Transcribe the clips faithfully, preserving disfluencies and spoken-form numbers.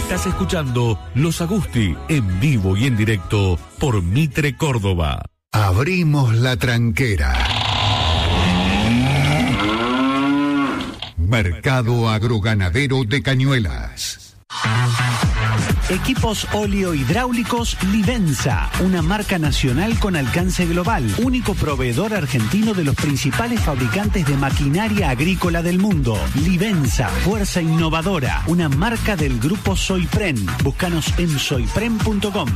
Estás escuchando Los Agusti en vivo y en directo por Mitre Córdoba. Abrimos la tranquera. Mercado Agroganadero de Cañuelas. Equipos oleohidráulicos Livenza, una marca nacional con alcance global, único proveedor argentino de los principales fabricantes de maquinaria agrícola del mundo. Livenza, fuerza innovadora, una marca del grupo Soypren. Búscanos en soypren punto com.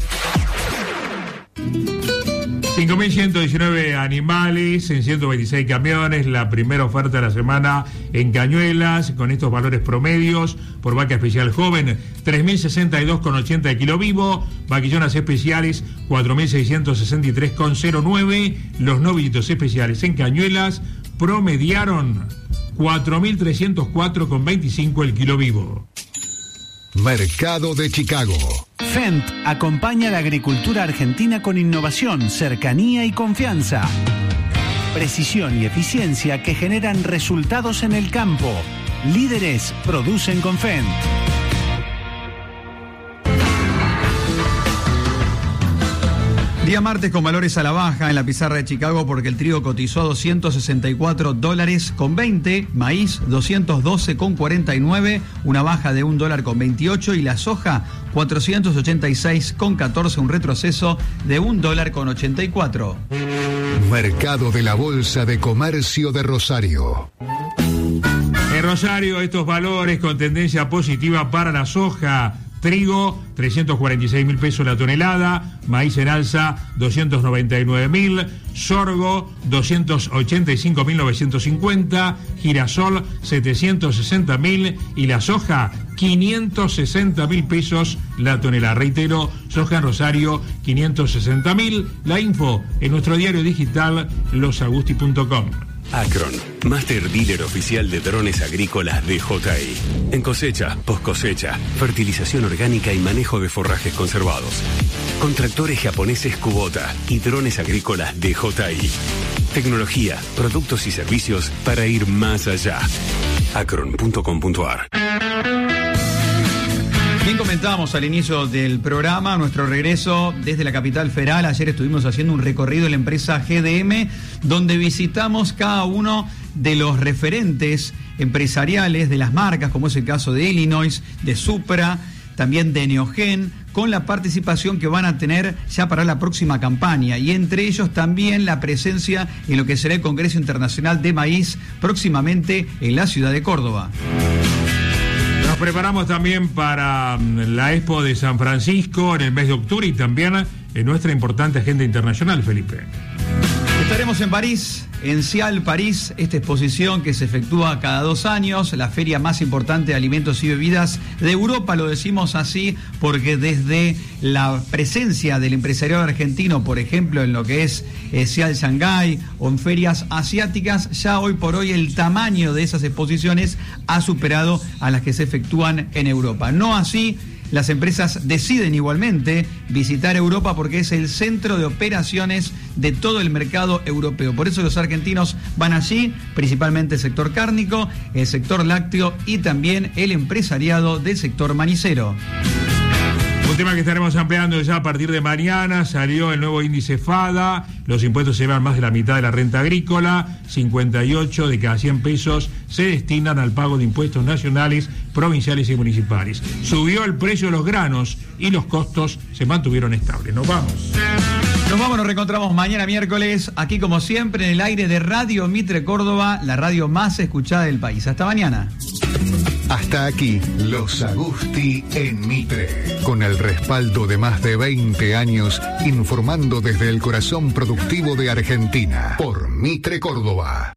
cinco mil ciento diecinueve animales en ciento veintiséis camiones, la primera oferta de la semana en Cañuelas, con estos valores promedios. Por vaca especial joven, tres mil sesenta y dos con ochenta de kilo vivo, vaquillonas especiales, cuatro mil seiscientos sesenta y tres con cero nueve, los novillitos especiales en Cañuelas promediaron cuatro mil trescientos cuatro con veinticinco el kilo vivo. Mercado de Chicago. Fendt acompaña a la agricultura argentina con innovación, cercanía y confianza. Precisión y eficiencia que generan resultados en el campo. Líderes producen con Fendt. Día martes con valores a la baja en la pizarra de Chicago porque el trigo cotizó a doscientos sesenta y cuatro dólares con veinte, maíz doscientos doce con cuarenta y nueve, una baja de un dólar con veintiocho y la soja cuatrocientos ochenta y seis con catorce, un retroceso de un dólar con ochenta y cuatro. Mercado de la Bolsa de Comercio de Rosario. En Rosario estos valores con tendencia positiva para la soja. Trigo, trescientos cuarenta y seis mil pesos la tonelada, maíz en alza, doscientos noventa y nueve mil, sorgo, doscientos ochenta y cinco mil novecientos cincuenta, girasol, setecientos sesenta mil y la soja, quinientos sesenta mil pesos la tonelada. Reitero, soja en Rosario, quinientos sesenta mil. La info en nuestro diario digital, los agusti punto com. Acron, Master Dealer Oficial de Drones Agrícolas D J I. En cosecha, post cosecha, fertilización orgánica y manejo de forrajes conservados. Con tractores japoneses Kubota y drones agrícolas D J I. Tecnología, productos y servicios para ir más allá. acron punto com punto ar. Bien, comentábamos al inicio del programa nuestro regreso desde la capital federal. Ayer estuvimos haciendo un recorrido en la empresa G D M, donde visitamos cada uno de los referentes empresariales de las marcas, como es el caso de Illinois, de Supra, también de Neogen, con la participación que van a tener ya para la próxima campaña, y entre ellos también la presencia en lo que será el Congreso Internacional de Maíz próximamente en la ciudad de Córdoba. Nos preparamos también para la Expo de San Francisco en el mes de octubre y también en nuestra importante agenda internacional, Felipe. Estaremos en París, en Cial, París, esta exposición que se efectúa cada dos años, la feria más importante de alimentos y bebidas de Europa. Lo decimos así porque desde la presencia del empresariado argentino, por ejemplo, en lo que es eh, Cial Shanghái o en ferias asiáticas, ya hoy por hoy el tamaño de esas exposiciones ha superado a las que se efectúan en Europa. No así, las empresas deciden igualmente visitar Europa porque es el centro de operaciones de todo el mercado europeo. Por eso los argentinos van allí, principalmente el sector cárnico, el sector lácteo y también el empresariado del sector manicero. Un tema que estaremos ampliando ya a partir de mañana. Salió el nuevo índice FADA. Los impuestos se llevan más de la mitad de la renta agrícola. cincuenta y ocho de cada cien pesos se destinan al pago de impuestos nacionales, provinciales y municipales. Subió el precio de los granos y los costos se mantuvieron estables. Nos vamos. Nos vamos, nos reencontramos mañana miércoles, aquí como siempre en el aire de Radio Mitre Córdoba, la radio más escuchada del país. Hasta mañana. Hasta aquí, Los Agusti en Mitre, con el respaldo de más de veinte años informando desde el corazón productivo de Argentina, por Mitre Córdoba.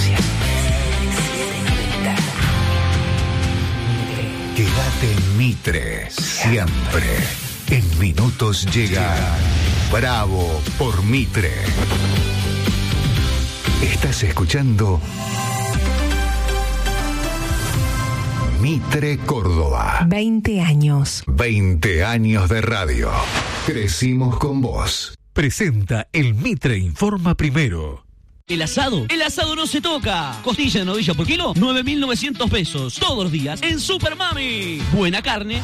Quédate en Mitre, siempre. En minutos llega Bravo por Mitre. Estás escuchando Mitre Córdoba. veinte años. veinte años de radio. Crecimos con vos. Presenta el Mitre Informa Primero. ¿El asado? ¡El asado no se toca! Costilla de novilla por kilo, nueve mil novecientos pesos. Todos los días en Super Mami. Buena carne